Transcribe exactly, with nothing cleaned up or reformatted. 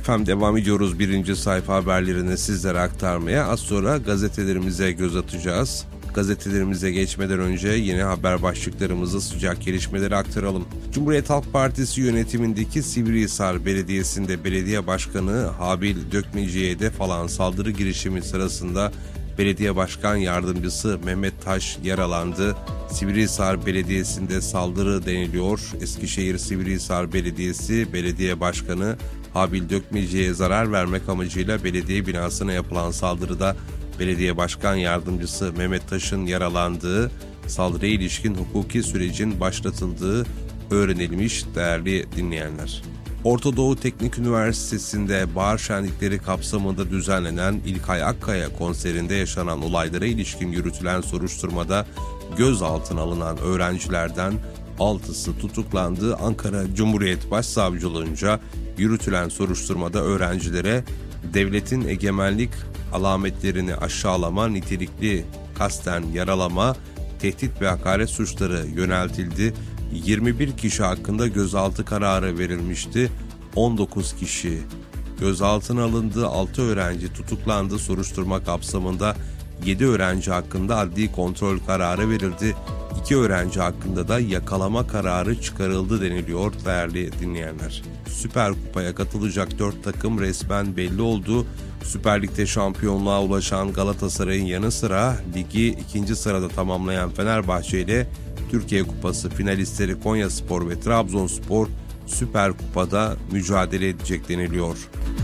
Efendim devam ediyoruz birinci sayfa haberlerini sizlere aktarmaya. Az sonra gazetelerimize göz atacağız. Gazetelerimize geçmeden önce yeni haber başlıklarımızı, sıcak gelişmeleri aktaralım. Cumhuriyet Halk Partisi yönetimindeki Sivrihisar Belediyesi'nde belediye başkanı Habil Dökmeci'ye de falan saldırı girişimi sırasında belediye başkan yardımcısı Mehmet Taş yaralandı. Sivrihisar Belediyesi'nde saldırı deniliyor. Eskişehir Sivrihisar Belediyesi Belediye Başkanı Habil Dökmeci'ye zarar vermek amacıyla belediye binasına yapılan saldırıda belediye başkan yardımcısı Mehmet Taş'ın yaralandığı, saldırıya ilişkin hukuki sürecin başlatıldığı öğrenilmiş değerli dinleyenler. Orta Doğu Teknik Üniversitesi'nde bahar şenlikleri kapsamında düzenlenen İlkay Akkaya konserinde yaşanan olaylara ilişkin yürütülen soruşturmada gözaltına alınan öğrencilerden altısı tutuklandı. Ankara Cumhuriyet Başsavcılığınca yürütülen soruşturmada öğrencilere devletin egemenlik alametlerini aşağılama, nitelikli kasten yaralama, tehdit ve hakaret suçları yöneltildi. yirmi bir kişi hakkında gözaltı kararı verilmişti. on dokuz kişi gözaltına alındı. altı öğrenci tutuklandı. Soruşturma kapsamında yedi öğrenci hakkında adli kontrol kararı verildi. iki öğrenci hakkında da yakalama kararı çıkarıldı deniliyor değerli dinleyenler. Süper Kupa'ya katılacak dört takım resmen belli oldu. Süper Lig'de şampiyonluğa ulaşan Galatasaray'ın yanı sıra ligi ikinci sırada tamamlayan Fenerbahçe ile Türkiye Kupası finalistleri Konyaspor ve Trabzonspor Süper Kupa'da mücadele edecek deniliyor.